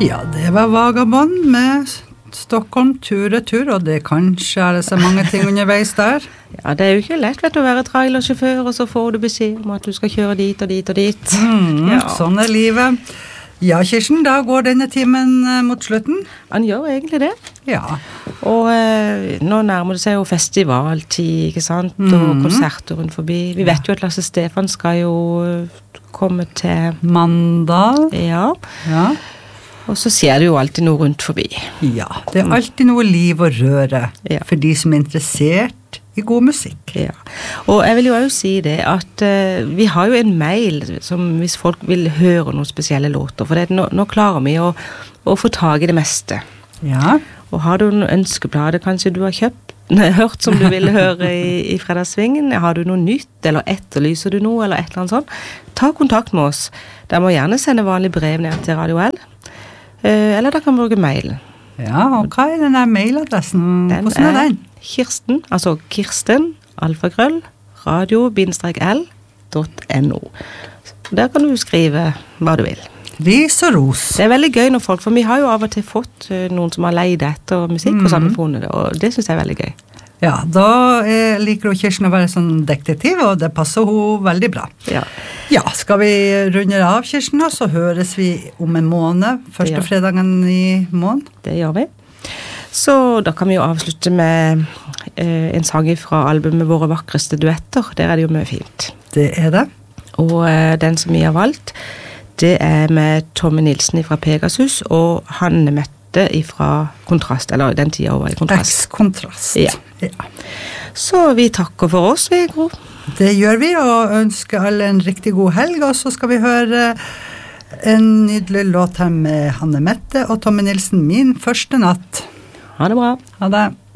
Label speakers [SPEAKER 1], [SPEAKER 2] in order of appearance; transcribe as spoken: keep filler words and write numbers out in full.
[SPEAKER 1] Ja, det var Vagabond med Stockholm tur-retur, og det kanskje er det så mange ting underveis der.
[SPEAKER 2] Ja, det er jo ikke lett vet du, å være trailersjåfør, og så får du beskjed om at du skal kjøre dit og dit og dit.
[SPEAKER 1] Mm,
[SPEAKER 2] ja.
[SPEAKER 1] Sånn er livet. Ja, Kirsten, da går denne timen eh, mot slutten.
[SPEAKER 2] Han gjør egentlig det.
[SPEAKER 1] Ja.
[SPEAKER 2] Og eh, nå nærmer det seg jo festivaltid, ikke sant? Og
[SPEAKER 1] Mm.
[SPEAKER 2] konserter rundt forbi. Vi vet jo at Lasse Stefan skal jo komme til
[SPEAKER 1] Mandal.
[SPEAKER 2] Ja,
[SPEAKER 1] Ja.
[SPEAKER 2] og så skjer det jo alltid noe rundt forbi.
[SPEAKER 1] Ja, det er alltid noe liv og røre
[SPEAKER 2] Ja.
[SPEAKER 1] for de som er interessert i god musikk.
[SPEAKER 2] Ja, og jeg vil jo også si det at uh, vi har jo en mail som hvis folk vil høre noen spesielle låter, for det, nå, nå klarer vi å, å få tag i det meste.
[SPEAKER 1] Ja.
[SPEAKER 2] Og har du noen ønskeplader kanskje du har kjøpt, hørt som du vil høre i, i Fredagssvingen, har du noe nytt, eller etterlyser du noe, eller et eller annet sånt, ta kontakt med oss. Da må gjerne sende vanlig brev ned til Radio L, uh, eller da kan vi bruke mail.
[SPEAKER 1] Ja, og hva er den der mailadressen?
[SPEAKER 2] Den
[SPEAKER 1] Hvordan er den?
[SPEAKER 2] Kirsten, altså Kirsten, alfakrøll, radio-l dot no. Der kan du skrive hva du vil.
[SPEAKER 1] Ris og ros.
[SPEAKER 2] Det er veldig gøy når folk, for vi har jo av og til fått uh, noen som har leid etter musikk, og så har vi funnet det, og det synes jeg er veldig gøy.
[SPEAKER 1] Ja, da eh, liker jo Kirsten å være sånn detektiv, og det passer hun veldig bra.
[SPEAKER 2] Ja.
[SPEAKER 1] Ja, skal vi runde av, Kirsten, og så høres vi om en måned, første
[SPEAKER 2] Ja.
[SPEAKER 1] fredagen i måneden.
[SPEAKER 2] Det gjør vi. Så da kan vi jo avslutte med uh, en sang fra albumet Våre vakreste duetter. Der er det jo mye fint.
[SPEAKER 1] Det er det.
[SPEAKER 2] Og uh, den som vi har valgt, det er med Tommy Nilsen fra Pegasus og Hanne Mette fra Kontrast, eller den tiden over i Kontrast.
[SPEAKER 1] Eks-kontrast.
[SPEAKER 2] Ja.
[SPEAKER 1] Ja.
[SPEAKER 2] Så vi takker for oss, vi, Gro.
[SPEAKER 1] Det gjør vi, og ønsker alle en riktig god helg, og så skal vi høre en nydelig låt her med Hanne Mette og Tommy Nilsen, Min første natt.
[SPEAKER 2] Ha det bra.
[SPEAKER 1] Ha det.